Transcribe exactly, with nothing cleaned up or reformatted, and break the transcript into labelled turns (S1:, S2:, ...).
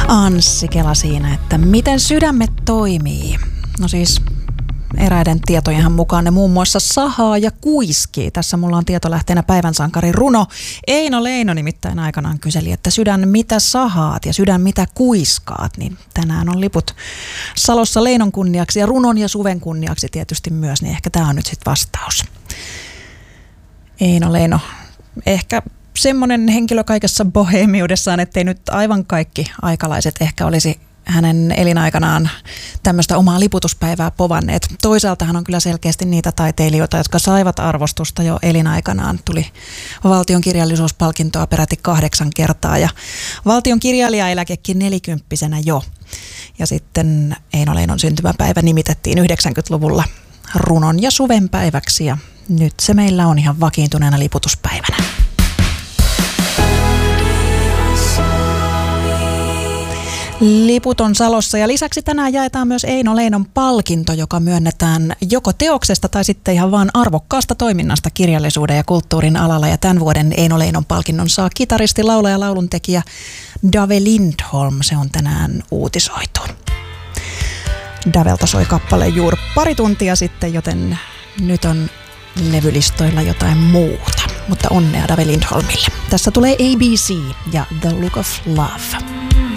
S1: Anssi Kela siinä, että miten sydämet toimii. No siis eräiden tietojenhan mukaan ne muun muassa sahaa ja kuiskii. Tässä mulla on tietolähteenä päivän sankari runo. Eino Leino nimittäin aikanaan kyseli, että sydän mitä sahaat ja sydän mitä kuiskaat. Niin tänään on liput Salossa Leinon kunniaksi ja runon ja suven kunniaksi tietysti myös. Niin ehkä tää on nyt sitten vastaus. Eino Leino, ehkä semmoinen henkilö kaikessa bohemiudessaan, ettei nyt aivan kaikki aikalaiset ehkä olisi hänen elinaikanaan tämmöistä omaa liputuspäivää povanneet. Toisaalta hän on kyllä selkeästi niitä taiteilijoita, jotka saivat arvostusta jo elinaikanaan. Tuli valtion kirjallisuuspalkintoa peräti kahdeksan kertaa ja valtion kirjailijaeläkekin nelikymppisenä jo. Ja sitten Eino Leinon syntymäpäivä nimitettiin yhdeksänkymmentäluvulla runon ja suven päiväksi ja nyt se meillä on ihan vakiintuneena liputuspäivänä. Liput on Salossa ja lisäksi tänään jaetaan myös Eino Leinon palkinto, joka myönnetään joko teoksesta tai sitten ihan vaan arvokkaasta toiminnasta kirjallisuuden ja kulttuurin alalla. Ja tämän vuoden Eino Leinon palkinnon saa kitaristi, laulaja ja lauluntekijä Dave Lindholm. Se on tänään uutisoitu. Davelta soi kappale juuri pari tuntia sitten, joten nyt on levylistoilla jotain muuta. Mutta onnea Dave Lindholmille. Tässä tulee A B C ja The Look of Love.